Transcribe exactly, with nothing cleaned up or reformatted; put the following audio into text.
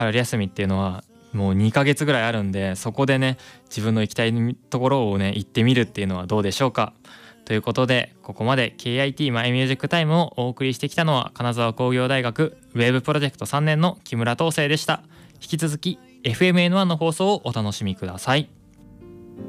春休みっていうのはもうにかげつぐらいあるんで、そこでね自分の行きたいところをね行ってみるっていうのはどうでしょうか。ということで、ここまで ケーアイティー マイミュージックタイムをお送りしてきたのは金沢工業大学ウェブプロジェクトさんねんの木村東生でした。引き続き エフエムエヌワン の放送をお楽しみください。